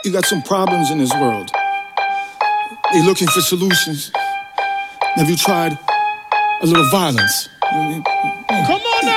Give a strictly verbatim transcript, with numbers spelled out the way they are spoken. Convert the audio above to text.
You got some problems in this world. You're looking for solutions. Have you tried a little violence? Come on now.